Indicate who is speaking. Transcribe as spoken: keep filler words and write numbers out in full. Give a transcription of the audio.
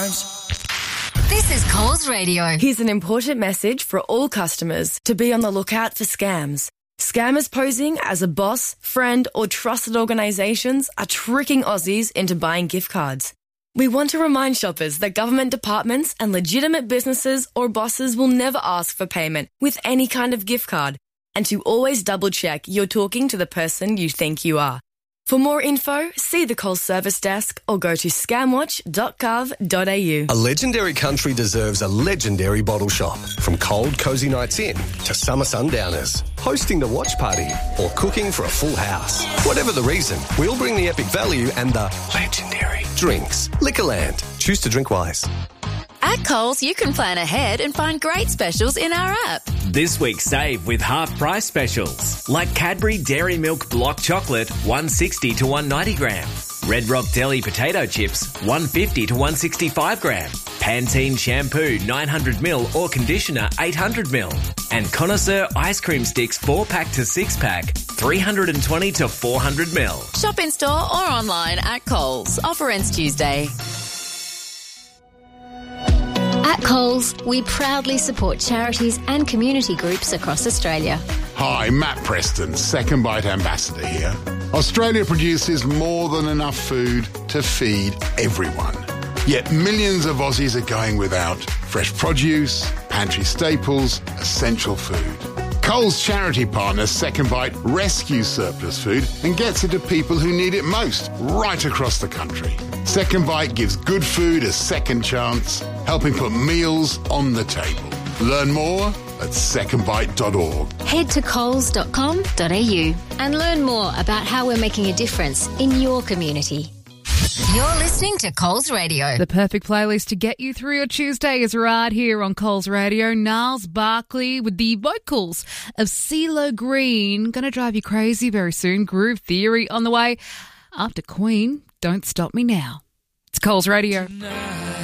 Speaker 1: times.
Speaker 2: This is Coles Radio.
Speaker 3: Here's an important message for all customers to be on the lookout for scams. Scammers posing as a boss, friend or trusted organisations are tricking Aussies into buying gift cards. We want to remind shoppers that government departments and legitimate businesses or bosses will never ask for payment with any kind of gift card, and to always double check you're talking to the person you think you are. For more info, see the Coles service desk or go to scamwatch dot gov dot a u.
Speaker 4: A legendary country deserves a legendary bottle shop. From cold, cosy nights in to summer sundowners, hosting the watch party or cooking for a full house. Whatever the reason, we'll bring the epic value and the legendary drinks. Liquorland. Choose to drink wise.
Speaker 2: At Coles, you can plan ahead and find great specials in our app.
Speaker 5: This week, save with half-price specials, like Cadbury Dairy Milk Block Chocolate, one sixty to one ninety gram. Red Rock Deli Potato Chips, one fifty to one sixty-five gram. Pantene Shampoo, nine hundred mil or Conditioner, eight hundred mil. And Connoisseur Ice Cream Sticks, four pack to six pack, three hundred twenty to four hundred mil.
Speaker 2: Shop in store or online at Coles. Offer ends Tuesday. At Coles, we proudly support charities and community groups across Australia.
Speaker 6: Hi, Matt Preston, Second Bite Ambassador here. Australia produces more than enough food to feed everyone. Yet millions of Aussies are going without fresh produce, pantry staples, essential food. Coles charity partner Second Bite rescues surplus food and gets it to people who need it most, right across the country. Second Bite gives good food a second chance, helping put meals on the table. Learn more at second bite dot org.
Speaker 2: Head to coles dot com dot a u and learn more about how we're making a difference in your community. You're listening to Coles Radio.
Speaker 7: The perfect playlist to get you through your Tuesday is right here on Coles Radio. Niles Barkley with the vocals of CeeLo Green. Gonna drive you crazy very soon. Groove Theory on the way. After Queen, Don't Stop Me Now. It's Coles Radio.